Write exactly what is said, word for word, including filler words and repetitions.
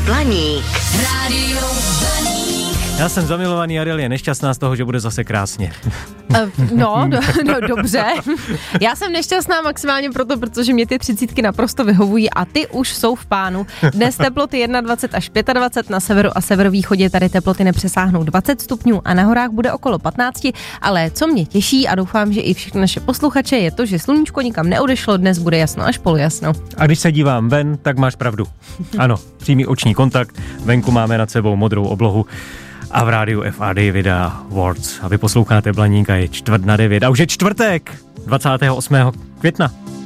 Blaník. Rádio Blaník. Já jsem zamilovaný, Ariel je nešťastná z toho, že bude zase krásně. No, no, no dobře. Já jsem nešťastná maximálně proto, protože mě ty třicítky naprosto vyhovují a ty už jsou v pánu. Dnes teploty dvacet jedna až dvacet pět, na severu a severovýchodě tady teploty nepřesáhnou dvacet stupňů a na horách bude okolo patnáct, ale co mě těší a doufám, že i všechny naše posluchače, je to, že sluníčko nikam neodešlo, dnes bude jasno až polojasno. A když se dívám ven, tak máš pravdu. Ano, přímý oční kontakt, venku máme nad sebou modrou oblohu. A v rádiu F A Davida Words. A vy posloucháte Blaníka, je čtvrt na devět. A už je čtvrtek, dvacátého osmého května.